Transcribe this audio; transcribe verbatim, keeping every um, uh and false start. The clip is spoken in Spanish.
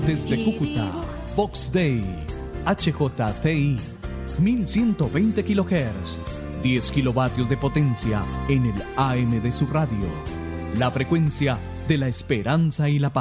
Desde Cúcuta, Vox Day, H J T I, mil ciento veinte kilohertz, diez kilovatios de potencia en el A M de su radio. La frecuencia de la esperanza y la paz.